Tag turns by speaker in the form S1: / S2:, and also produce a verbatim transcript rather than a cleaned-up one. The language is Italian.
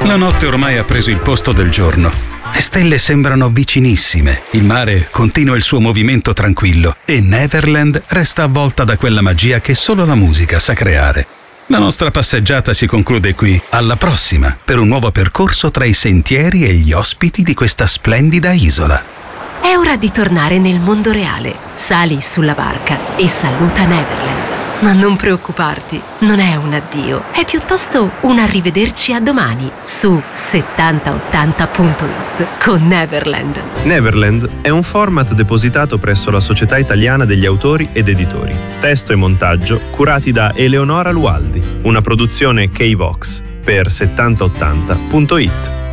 S1: La notte ormai ha preso il posto del giorno. Le stelle sembrano vicinissime, il mare continua il suo movimento tranquillo e Neverland resta avvolta da quella magia che solo la musica sa creare. La nostra passeggiata si conclude qui. Alla prossima, per un nuovo percorso tra i sentieri e gli ospiti di questa splendida isola.
S2: È ora di tornare nel mondo reale. Sali sulla barca e saluta Neverland. Ma non preoccuparti, non è un addio, è piuttosto un arrivederci a domani su settanta ottanta punto it con Neverland.
S3: Neverland è un format depositato presso la Società Italiana degli Autori ed Editori. Testo e montaggio curati da Eleonora Lualdi, una produzione K-Vox per settanta ottanta punto it.